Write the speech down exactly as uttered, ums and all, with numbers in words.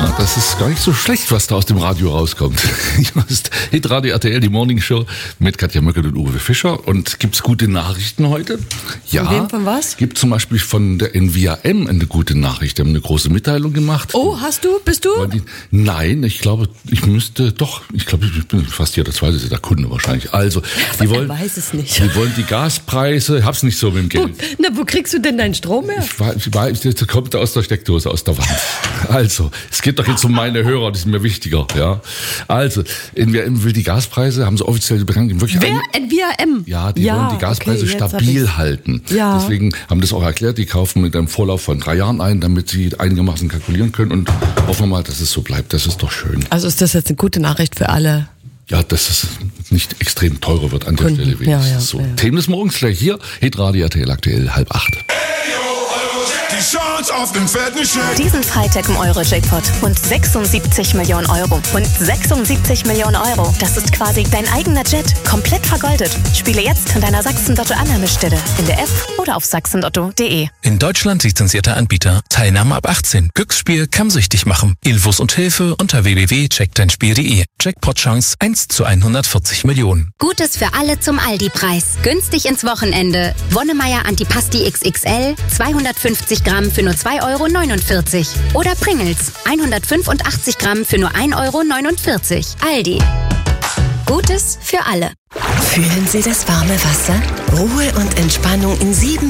Ja, das ist gar nicht so schlecht, was da aus dem Radio rauskommt. Das ist Hitradio R T L, die Morning Show mit Katja Möckel und Uwe Fischer. Und gibt's gute Nachrichten heute? Ja. Von wem, von was? Gibt zum Beispiel von der N V A M eine gute Nachricht. Die haben eine große Mitteilung gemacht. Oh, hast du? Bist du? Die, nein, ich glaube, ich müsste doch, ich glaube, ich bin fast jeder zweite ist der Kunde wahrscheinlich. Also, die wollen, ich weiß es nicht. Die wollen die Gaspreise, ich hab's nicht so mit dem Geld. Wo, na, wo kriegst du denn deinen Strom her? Ich weiß, ich weiß, das kommt aus der Steckdose, aus der Wand. Also, es geht doch jetzt um meine Hörer, die sind mir wichtiger, ja. Also, N V A M will die Gaspreise, haben sie offiziell bekannt gegeben. Wirklich Wer? ein, N V A M? Ja, die ja, wollen die Gaspreise okay, stabil halten. Ja. Deswegen haben das auch erklärt, die kaufen mit einem Vorlauf von drei Jahren ein, damit sie einigermaßen kalkulieren können und hoffen wir mal, dass es so bleibt. Das ist doch schön. Also ist das jetzt eine gute Nachricht für alle? Ja, dass es nicht extrem teurer wird an der Kunden. Stelle wenigstens. Ja, ja, so. ja. Themen des Morgens gleich hier, Hitradio R T L aktuell halb acht. Die Chance auf den fetten Scheck. Diesen Freitag im Euro-Jackpot. Rund sechsundsiebzig Millionen Euro. Rund sechsundsiebzig Millionen Euro. Das ist quasi dein eigener Jet. Komplett vergoldet. Spiele jetzt an deiner Sachsen-Lotto-Annahmestelle. In der App oder auf sachsenlotto punkt de. In Deutschland lizenzierter Anbieter. Teilnahme ab achtzehn. Glücksspiel kann süchtig machen. Infos und Hilfe unter w w w punkt check dein spiel punkt de. Jackpot-Chance eins zu hundertvierzig Millionen. Gutes für alle zum Aldi-Preis. Günstig ins Wochenende. Wonnemeier Antipasti X X L, zweihundertfünfzig Gramm für nur zwei Euro neunundvierzig. Oder Pringles, hundertfünfundachtzig Gramm für nur ein Euro neunundvierzig. Aldi. Gutes für alle. Fühlen Sie das warme Wasser? Ruhe und Entspannung in sieben